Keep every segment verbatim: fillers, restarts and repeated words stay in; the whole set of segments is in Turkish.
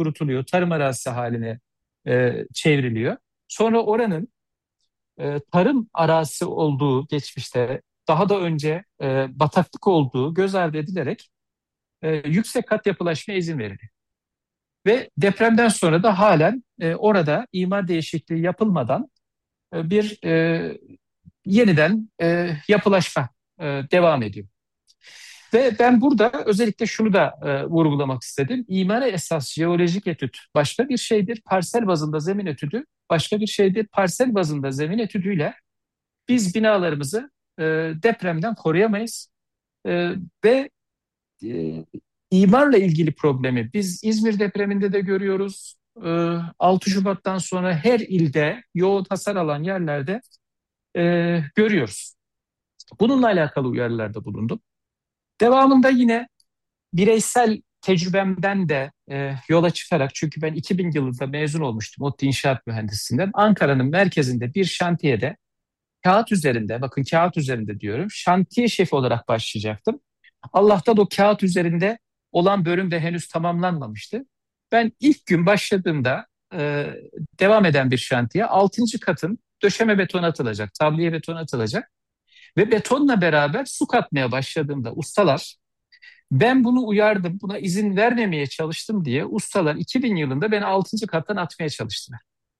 kurutuluyor, tarım arazisi haline e, çevriliyor. Sonra oranın e, tarım arazisi olduğu geçmişte, daha da önce e, bataklık olduğu göz ardı edilerek e, yüksek kat yapılaşmaya izin verildi. Ve depremden sonra da halen e, orada imar değişikliği yapılmadan e, bir e, yeniden e, yapılaşma e, devam ediyor. Ve ben burada özellikle şunu da e, vurgulamak istedim. İmara esas jeolojik etüt başka bir şeydir. Parsel bazında zemin etüdü başka bir şeydir. Parsel bazında zemin etüdüyle biz binalarımızı e, depremden koruyamayız. E, ve e, imarla ilgili problemi biz İzmir depreminde de görüyoruz. E, altı Şubat'tan sonra her ilde yoğun hasar alan yerlerde e, görüyoruz. Bununla alakalı uyarılarda bulundum. Devamında yine bireysel tecrübemden de e, yola çıkarak, çünkü ben iki bin yılında mezun olmuştum ODTÜ İnşaat Mühendisliğinden. Ankara'nın merkezinde bir şantiyede kağıt üzerinde, bakın kağıt üzerinde diyorum, şantiye şefi olarak başlayacaktım. Allah'tan o kağıt üzerinde olan bölüm de henüz tamamlanmamıştı. Ben ilk gün başladığımda e, devam eden bir şantiye, altıncı katın döşeme beton atılacak, tabliye beton atılacak ve betonla beraber su katmaya başladığımda ustalar, ben bunu uyardım, buna izin vermemeye çalıştım diye ustalar iki bin yılında beni altıncı kattan atmaya çalıştılar.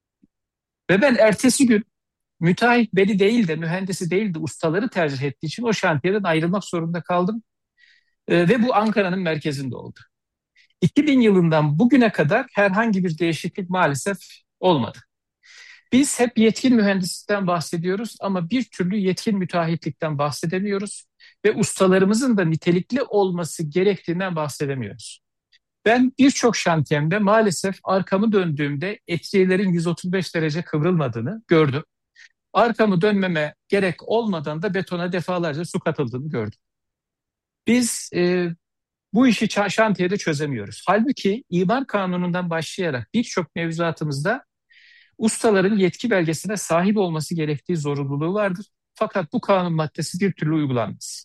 Ve ben ertesi gün müteahhit beni değil de mühendisi değil de ustaları tercih ettiği için o şantiyeden ayrılmak zorunda kaldım. Ee, ve bu Ankara'nın merkezinde oldu. iki bin yılından bugüne kadar herhangi bir değişiklik maalesef olmadı. Biz hep yetkin mühendislikten bahsediyoruz ama bir türlü yetkin müteahhitlikten bahsedemiyoruz ve ustalarımızın da nitelikli olması gerektiğinden bahsedemiyoruz. Ben birçok şantiyemde maalesef arkamı döndüğümde etriyelerin yüz otuz beş derece kıvrılmadığını gördüm. Arkamı dönmeme gerek olmadan da betona defalarca su katıldığını gördüm. Biz e, bu işi şantiyede çözemiyoruz. Halbuki imar kanunundan başlayarak birçok mevzuatımızda ustaların yetki belgesine sahip olması gerektiği zorunluluğu vardır. Fakat bu kanun maddesi bir türlü uygulanmaz.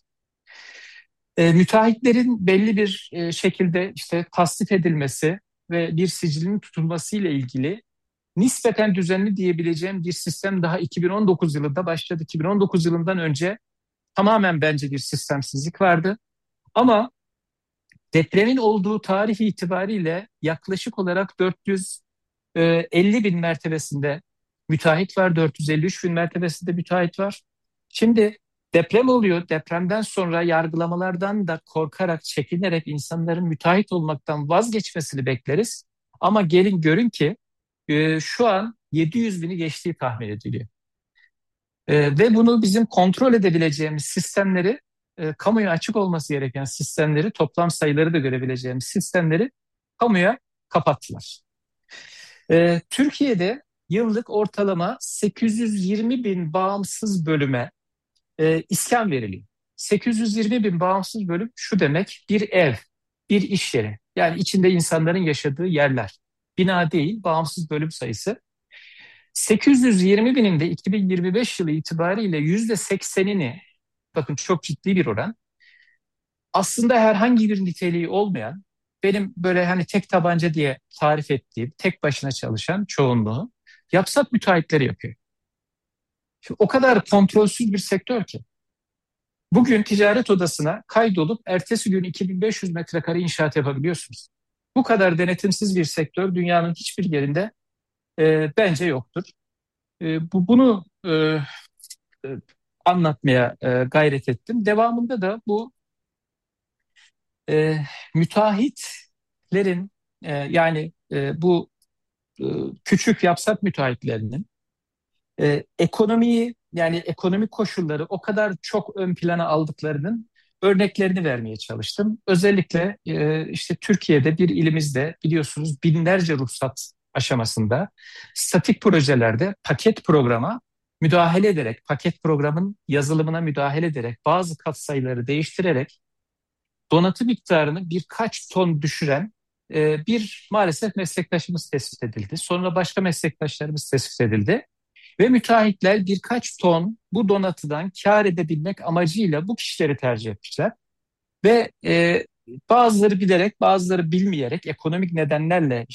E, müteahhitlerin belli bir e, şekilde işte tasnif edilmesi ve bir sicilinin tutulması ile ilgili nispeten düzenli diyebileceğim bir sistem daha iki bin on dokuz yılında başladı. iki bin on dokuz yılından önce tamamen bence bir sistemsizlik vardı. Ama depremin olduğu tarih itibariyle yaklaşık olarak dört yüz elli bin mertebesinde müteahhit var, dört yüz elli üç bin mertebesinde müteahhit var. Şimdi deprem oluyor. Depremden sonra yargılamalardan da korkarak, çekinerek insanların müteahhit olmaktan vazgeçmesini bekleriz. Ama gelin görün ki e, şu an yedi yüz bini geçtiği tahmin ediliyor. E, ve bunu bizim kontrol edebileceğimiz sistemleri, e, kamuya açık olması gereken sistemleri, toplam sayıları da görebileceğimiz sistemleri kamuya kapattılar. E, Türkiye'de yıllık ortalama sekiz yüz yirmi bin bağımsız bölüme e, iskan veriliyor. sekiz yüz yirmi bin bağımsız bölüm şu demek: bir ev, bir iş yeri. Yani içinde insanların yaşadığı yerler. Bina değil, bağımsız bölüm sayısı. sekiz yüz yirmi binin de iki bin yirmi beş yılı itibariyle yüzde seksenini, bakın çok ciddi bir oran, aslında herhangi bir niteliği olmayan, benim böyle hani tek tabanca diye tarif ettiğim, tek başına çalışan çoğunluğu yapsat müteahhitleri yapıyor. Şimdi o kadar kontrolsüz bir sektör ki. Bugün ticaret odasına kaydolup ertesi gün iki bin beş yüz metrekare inşaat yapabiliyorsunuz. Bu kadar denetimsiz bir sektör dünyanın hiçbir yerinde e, bence yoktur. E, bu bunu e, e, anlatmaya e, gayret ettim. Devamında da bu e, müteahhitlerin e, yani e, bu e, küçük yapsat müteahhitlerinin e, ekonomiyi, yani ekonomik koşulları o kadar çok ön plana aldıklarının örneklerini vermeye çalıştım. Özellikle e, işte Türkiye'de bir ilimizde biliyorsunuz binlerce ruhsat aşamasında statik projelerde paket programa müdahale ederek, paket programın yazılımına müdahale ederek, bazı katsayıları değiştirerek donatı miktarını birkaç ton düşüren e, bir maalesef meslektaşımız tespit edildi. Sonra başka meslektaşlarımız tespit edildi. Ve müteahhitler birkaç ton bu donatıdan kâr edebilmek amacıyla bu kişileri tercih etmişler. Ve e, bazıları bilerek, bazıları bilmeyerek, ekonomik nedenlerle